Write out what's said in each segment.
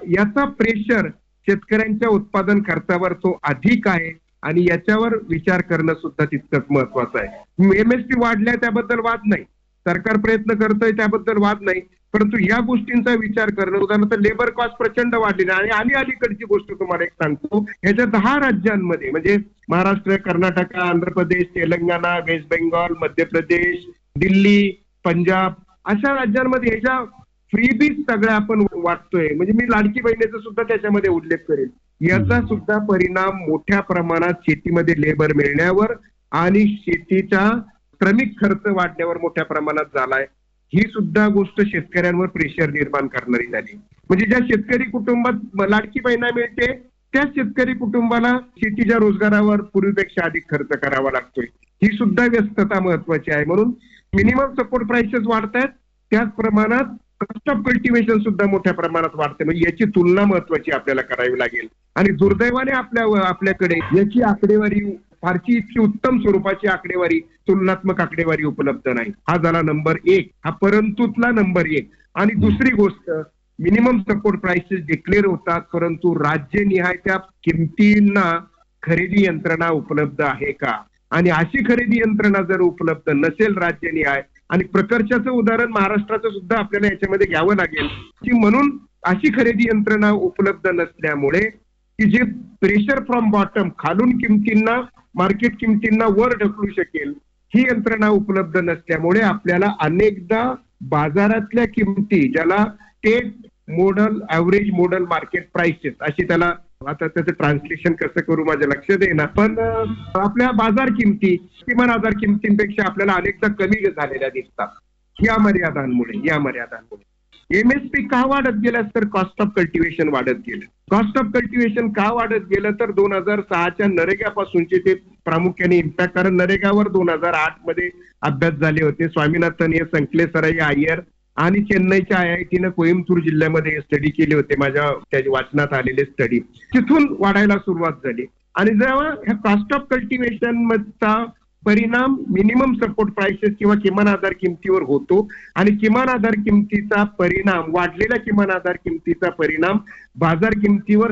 याचा प्रेशर शेतकऱ्यांच्या उत्पादन खर्चावर तो अधिक आहे आणि याच्यावर विचार करणं सुद्धा तितकंच महत्वाचं आहे. एमएसपी वाढल्या त्याबद्दल वाद नाही, सरकार प्रयत्न करतोय त्याबद्दल वाद नाही, परंतु या गोष्टींचा विचार करणं, उदाहरणार्थ लेबर कॉस्ट प्रचंड वाढलेली आहे. आणि अलीकडची गोष्ट तुम्हाला एक सांगतो, ह्याच्या 10 राज्यांमध्ये म्हणजे महाराष्ट्र, कर्नाटक, आंध्र प्रदेश, तेलंगणा, वेस्ट बेंगॉल, मध्य प्रदेश, दिल्ली, पंजाब अशा राज्यांमध्ये ह्याच्या फ्रीबीज सगळ्या आपण वाटतोय. म्हणजे मी लाडकी बहिणीचा सुद्धा त्याच्यामध्ये उल्लेख करेल. याचा सुद्धा परिणाम मोठ्या प्रमाणात शेतीमध्ये लेबर मिळण्यावर आणि शेतीचा श्रमिक खर्च वाढण्यावर मोठ्या प्रमाणात झालाय. ही सुद्धा गोष्ट शेतकऱ्यांवर प्रेशर निर्माण करणारी झाली. म्हणजे ज्या शेतकरी कुटुंबात लाडकी बहिणा मिळते त्या शेतकरी कुटुंबाला शेतीच्या रोजगारावर पूर्वीपेक्षा अधिक खर्च करावा लागतोय. ही सुद्धा व्यस्तता महत्वाची आहे. म्हणून मिनिमम सपोर्ट प्राइसेस वाढतायत, त्याच प्रमाणात कॉस्ट ऑफ कल्टिव्हेशन सुद्धा मोठ्या प्रमाणात वाढते. म्हणजे याची तुलना महत्वाची आपल्याला करावी लागेल. आणि दुर्दैवाने आपल्याकडे याची आकडेवारी फारशी इतकी उत्तम स्वरूपाची आकडेवारी, तुलनात्मक आकडेवारी उपलब्ध नाही. हा झाला नंबर 1, हा परंतुतला नंबर 1. आणि दुसरी गोष्ट, मिनिमम सपोर्ट प्राइसेस डिक्लेअर होतात, परंतु राज्यनिहाय त्या किमतींना खरेदी यंत्रणा उपलब्ध आहे का? आणि अशी खरेदी यंत्रणा जर उपलब्ध नसेल राज्यनिहाय, आणि प्रकर्षाचं उदाहरण महाराष्ट्राचं सुद्धा आपल्याला याच्यामध्ये घ्यावं लागेल की म्हणून अशी खरेदी यंत्रणा उपलब्ध नसल्यामुळे की जे प्रेशर फ्रॉम बॉटम, खालून किमतींना, मार्केट किमतींना वर ढकलू शकेल, ही यंत्रणा उपलब्ध नसल्यामुळे आपल्याला अनेकदा बाजारातल्या किमती, ज्याला state model average model market prices अशी त्याला, आता त्याचं ट्रान्सलेशन कसं करू माझ्या लक्षात येईना, पण आपल्या बाजार किमती किमान बाजार किमतींपेक्षा आपल्याला अनेकदा कमी झालेल्या दिसतात. या मर्यादांमुळे एमएसपी का वाढत गेलं तर कॉस्ट ऑफ कल्टिव्हेशन वाढत गेलं. कॉस्ट ऑफ कल्टिव्हेशन का वाढत गेलं तर 2006च्या नरेगापासूनचे ते प्रामुख्याने इम्पॅक्ट, कारण नरेगावर 2008 मध्ये अभ्यास झाले होते. स्वामीनाथन, संकलेसराई अय्यर आणि चेन्नईच्या IITनं कोइंबतूर जिल्ह्यामध्ये स्टडी केले होते, माझ्या त्याच्या वाचनात आलेले स्टडी. तिथून वाढायला सुरुवात झाली. आणि जेव्हा ह्या कॉस्ट ऑफ कल्टिव्हेशन चा परिणाम मिनिमम सपोर्ट प्राइसेस किंवा किमान आधार किमतीवर होतो आणि किमान आधार किमतीचा परिणाम, वाढलेल्या किमान आधार किमतीचा परिणाम बाजार किमतीवर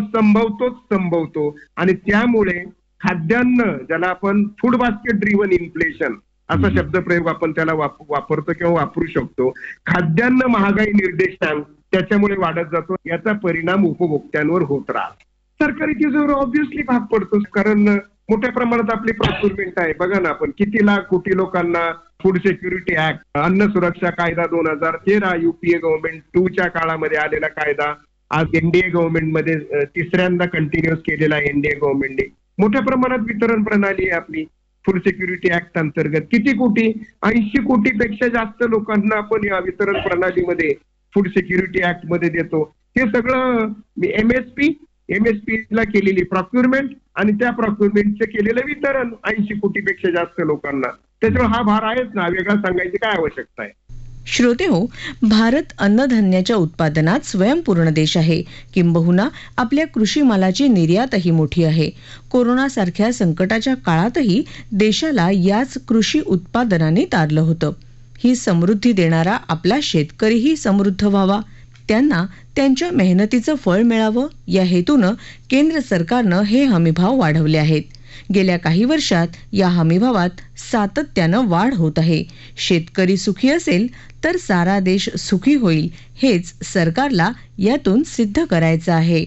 संभवतो आणि त्यामुळे खाद्यान्न, ज्याला आपण फूड बास्केट ड्रिव्हन इन्फ्लेशन असा शब्दप्रयोग आपण त्याला वापरतो किंवा वापरू शकतो, खाद्यान्न महागाई निर्देशांक त्याच्यामुळे वाढत जातो. याचा परिणाम उपभोक्त्यांवर होत राहतो. सरकारी तिजोरीवर ऑब्व्हियसली भाग पडतो, कारण मोठ्या प्रमाणात आपली प्रोक्युरमेंट आहे. बघा ना, आपण किती लाख कोटी लोकांना फूड सिक्युरिटी ऍक्ट, अन्न सुरक्षा कायदा 2013, UPA गव्हर्नमेंट 2च्या काळामध्ये आलेला कायदा, आज NDA गव्हर्नमेंटमध्ये तिसऱ्यांदा कंटिन्युअस केलेला NDA गव्हर्नमेंटने. मोठ्या प्रमाणात वितरण प्रणाली आहे आपली. फूड सिक्युरिटी ऍक्ट अंतर्गत किती कोटी, 80 कोटीपेक्षा जास्त लोकांना आपण या वितरण प्रणालीमध्ये फूड सिक्युरिटी ऍक्ट मध्ये देतो. हे सगळं एमएसपी ला केलेली प्रोक्युरमेंट आणि त्या प्रोक्युरमेंटचं केलेलं वितरण 80 कोटीपेक्षा जास्त लोकांना. त्याच्यामुळे हा भार आहेच ना, वेगळा सांगायची काय आवश्यकता आहे. श्रोते हो, भारत अन्नधान्याच्या उत्पादनात स्वयंपूर्ण देश आहे. किंबहुना आपल्या कृषी मालाची निर्यातही मोठी आहे. कोरोना सारख्या संकटाच्या काळातही देशाला याच कृषी उत्पादनाने तारलं होतं. ही समृद्धी देणारा आपला शेतकरीही समृद्ध व्हावा, त्यांना त्यांच्या मेहनतीचं फळ मिळावं, या हेतूनं केंद्र सरकारनं हे हमीभाव वाढवले आहेत. गेल्या काही वर्षात या हमीभावात सातत्यानं वाढ होत आहे. शेतकरी सुखी असेल तर सारा देश सुखी होईल, हेच सरकारला यातून सिद्ध करायचं आहे.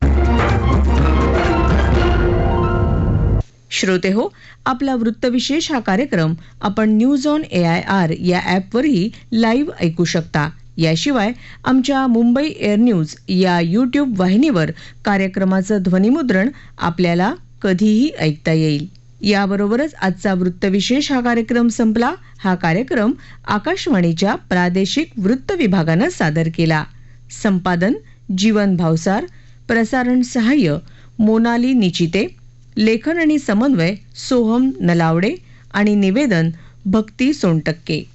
श्रोते हो, आपला वृत्तविशेष हा कार्यक्रम आपण न्यूज ऑन AIR या ॲपवरही लाईव्ह ऐकू शकता. याशिवाय आमच्या मुंबई एअर न्यूज या YouTube वाहिनीवर कार्यक्रमाचं ध्वनिमुद्रण आपल्याला कधीही ऐकता येईल. याबरोबरच आजचा वृत्तविशेष हा कार्यक्रम संपला. हा कार्यक्रम आकाशवाणीच्या प्रादेशिक वृत्त विभागानं सादर केला. संपादन जीवन भावसार, प्रसारण सहाय्य मोनाली निचिते, लेखन आणि समन्वय सोहम नलावडे आणि निवेदन भक्ती सोनटक्के.